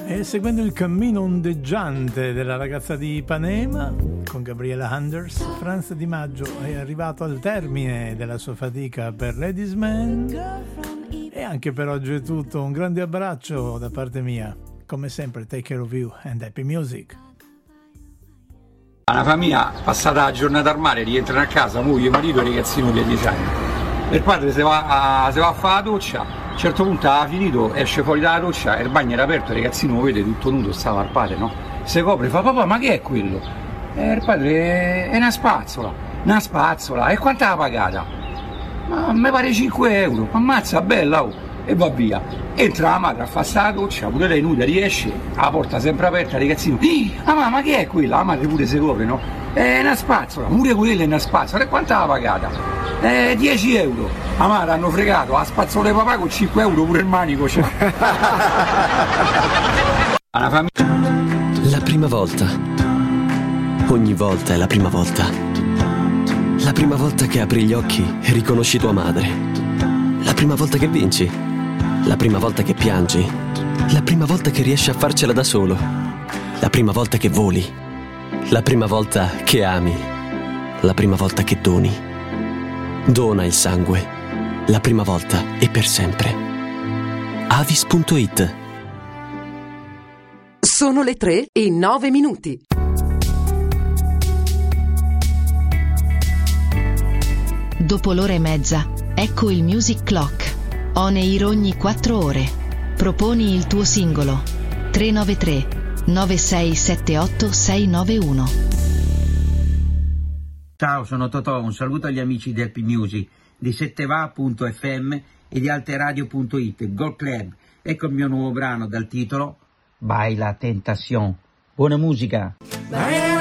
E seguendo il cammino ondeggiante della ragazza di Ipanema, con Gabriela Anders, Franz Di Maggio è arrivato al termine della sua fatica per Ladies Man. E anche per oggi è tutto. Un grande abbraccio da parte mia. Come sempre, take care of you and happy music. Una famiglia passata la giornata al mare, rientrano a casa, moglie, marito e ragazzino di 10 anni. Il padre si va a fare la doccia, a un certo punto ha finito, esce fuori dalla doccia, il bagno era aperto, il ragazzino lo vede tutto nudo, stava al padre, no? Si copre, fa papà, ma che è quello? Il padre è una spazzola, e quanto l'ha pagata? Ma mi pare 5 euro, ammazza, bella, oh! E va via. Entra la madre a fare sta doccia, pure lei nuda, riesce, la porta sempre aperta, il ragazzino, ma che è quella? La madre pure si copre, no? È una spazzola, pure quella è una spazzola, e quanto l'ha pagata? 10 euro. La madre hanno fregato, la spazzola di papà con 5 euro pure il manico c'è. La prima volta. Ogni volta è la prima volta. La prima volta che apri gli occhi e riconosci tua madre. La prima volta che vinci. La prima volta che piangi. La prima volta che riesci a farcela da solo. La prima volta che voli. La prima volta che ami. La prima volta che doni. Dona il sangue. La prima volta e per sempre. Avis.it. Sono le 3:09. Dopo l'ora e mezza, ecco il Music Clock. On air ogni 4 ore. Proponi il tuo singolo. 393 9678 691. Ciao, sono Totò, un saluto agli amici di Happy Music, di setteva.fm e di alteradio.it, Gold Club. Ecco il mio nuovo brano dal titolo Baila Tentación. Buona musica!